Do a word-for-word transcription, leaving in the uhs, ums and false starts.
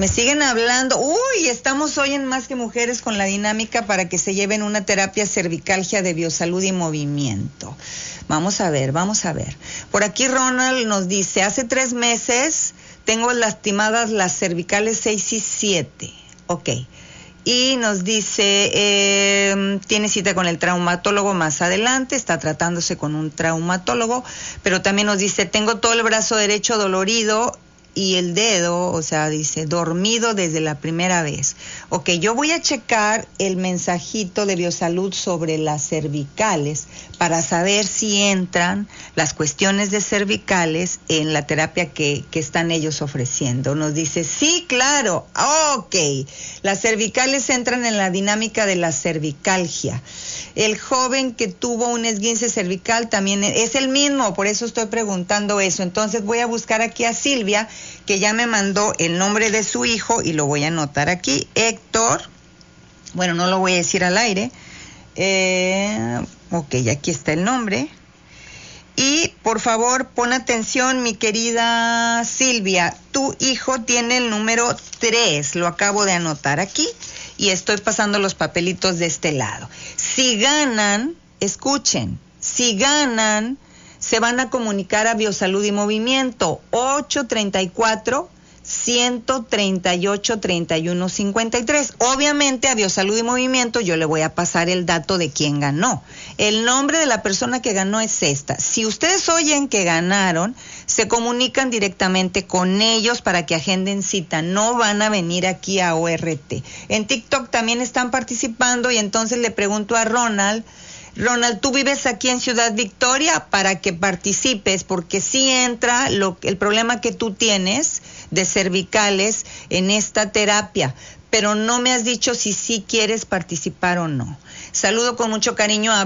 Me siguen hablando. Uy, estamos hoy en Más que Mujeres con la dinámica para que se lleven una terapia cervicalgia de biosalud y movimiento. Vamos a ver, vamos a ver. Por aquí Ronald nos dice, hace tres meses tengo lastimadas las cervicales seis y siete. Ok. Y nos dice, eh, tiene cita con el traumatólogo más adelante, está tratándose con un traumatólogo, pero también nos dice, tengo todo el brazo derecho dolorido y el dedo, o sea, dice, dormido desde la primera vez. Ok, yo voy a checar el mensajito de Biosalud sobre las cervicales para saber si entran las cuestiones de cervicales en la terapia que, que están ellos ofreciendo. Nos dice, sí, claro, ok, las cervicales entran en la dinámica de la cervicalgia. El joven que tuvo un esguince cervical también es el mismo, por eso estoy preguntando eso. Entonces voy a buscar aquí a Silvia, que ya me mandó el nombre de su hijo y lo voy a anotar aquí, Héctor. Bueno, no lo voy a decir al aire. Eh, ok, aquí está el nombre. Y por favor, pon atención, mi querida Silvia. Tu hijo tiene el número tres, lo acabo de anotar aquí. Y estoy pasando los papelitos de este lado. Si ganan, escuchen, si ganan, se van a comunicar a Biosalud y Movimiento, ocho treinta y cuatro, ciento treinta y ocho, treinta y uno cincuenta y tres. Obviamente a Biosalud y Movimiento yo le voy a pasar el dato de quién ganó. El nombre de la persona que ganó es esta. Si ustedes oyen que ganaron, se comunican directamente con ellos para que agenden cita. No van a venir aquí a O R T. En TikTok también están participando y entonces le pregunto a Ronald, Ronald, ¿tú vives aquí en Ciudad Victoria? Para que participes, porque sí entra lo, el problema que tú tienes de cervicales en esta terapia, pero no me has dicho si sí quieres participar o no. Saludo con mucho cariño a